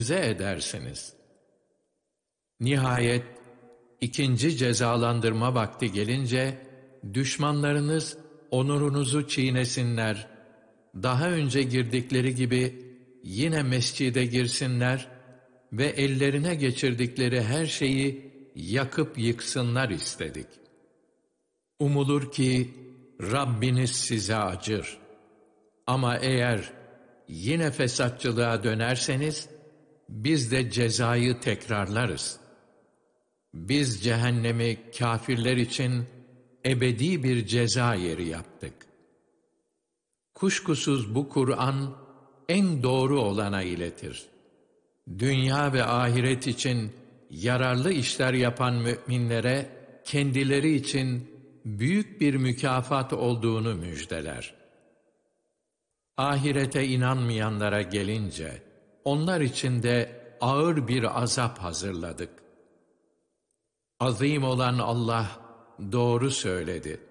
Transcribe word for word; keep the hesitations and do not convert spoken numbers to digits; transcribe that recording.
edersiniz. Nihayet ikinci cezalandırma vakti gelince düşmanlarınız onurunuzu çiğnesinler, daha önce girdikleri gibi yine mescide girsinler ve ellerine geçirdikleri her şeyi yakıp yıksınlar istedik. Umulur ki Rabbiniz size acır. Ama eğer yine fesatçılığa dönerseniz, biz de cezayı tekrarlarız. Biz cehennemi kâfirler için ebedi bir ceza yeri yaptık. Kuşkusuz bu Kur'an en doğru olana iletir. Dünya ve ahiret için yararlı işler yapan müminlere kendileri için büyük bir mükafat olduğunu müjdeler. Ahirete inanmayanlara gelince, onlar için de ağır bir azap hazırladık. Azim olan Allah doğru söyledi.